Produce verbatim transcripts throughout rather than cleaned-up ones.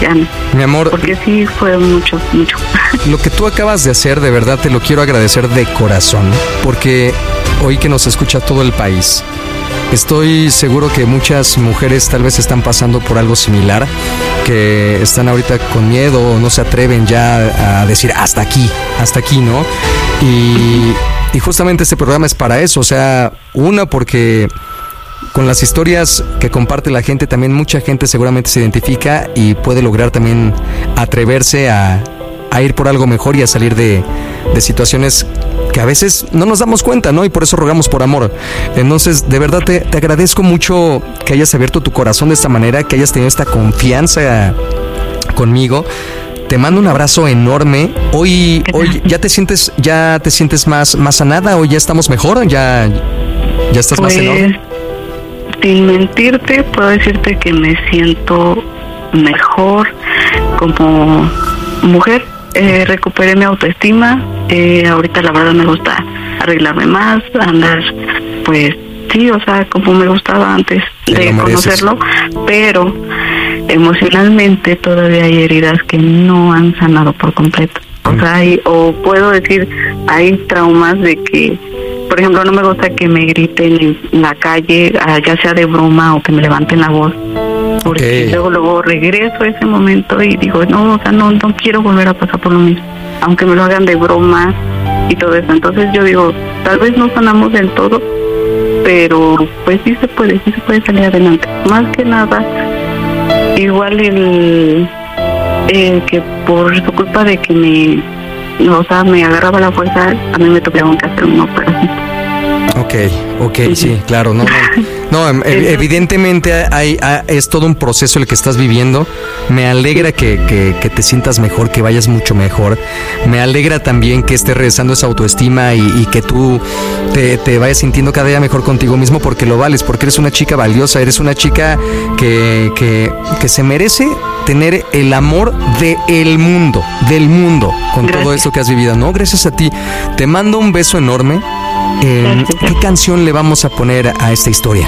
ya no. Mi amor, porque sí fue mucho, mucho. Lo que tú acabas de hacer, de verdad te lo quiero agradecer de corazón, porque hoy que nos escucha todo el país, estoy seguro que muchas mujeres tal vez están pasando por algo similar, que están ahorita con miedo o no se atreven ya a decir hasta aquí, hasta aquí, ¿no? Y, y justamente este programa es para eso, o sea, una porque con las historias que comparte la gente, también mucha gente seguramente se identifica y puede lograr también atreverse a, a ir por algo mejor y a salir de, de situaciones que a veces no nos damos cuenta, ¿no? Y por eso rogamos por amor. Entonces, de verdad te, te agradezco mucho que hayas abierto tu corazón de esta manera, que hayas tenido esta confianza conmigo. Te mando un abrazo enorme. Hoy, hoy ya te sientes, ya te sientes más, más sanada, o ya estamos mejor, ya, ya estás pues, más en orden. Sin mentirte, puedo decirte que me siento mejor como mujer. Eh, recuperé mi autoestima. Eh, ahorita la verdad me gusta arreglarme más, andar, pues sí, o sea, como me gustaba antes de conocerlo, pero emocionalmente todavía hay heridas que no han sanado por completo. O sea, hay, o puedo decir, hay traumas de que, por ejemplo, no me gusta que me griten en la calle, ya sea de broma o que me levanten la voz, porque okay. luego luego regreso a ese momento y digo, no, o sea, no, no quiero volver a pasar por lo mismo, aunque me lo hagan de broma y todo eso. Entonces yo digo, tal vez no sanamos del todo, pero pues sí se puede, sí se puede salir adelante. Más que nada, igual el, el que por su culpa de que me, no, o sea, me agarraba la fuerza, a mí me tuvieron que hacer una operación. Ok, ok, sí, sí claro, no, no, no evidentemente hay, hay, es todo un proceso el que estás viviendo. Me alegra que, que, que te sientas mejor, que vayas mucho mejor. Me alegra también que estés regresando esa autoestima y, y que tú te, te vayas sintiendo cada día mejor contigo mismo, porque lo vales, porque eres una chica valiosa, eres una chica que, que, que se merece tener el amor del mundo, del mundo, con gracias. Todo esto que has vivido, ¿no? Gracias a ti. Te mando un beso enorme. Eh, ¿Qué canción le vamos a poner a esta historia?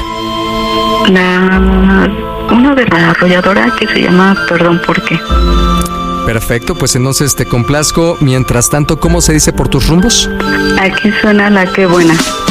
La, una de la arrolladora que se llama Perdón por qué. Perfecto, pues entonces te complazco. Mientras tanto, ¿cómo se dice por tus rumbos? Aquí suena La Qué Buena.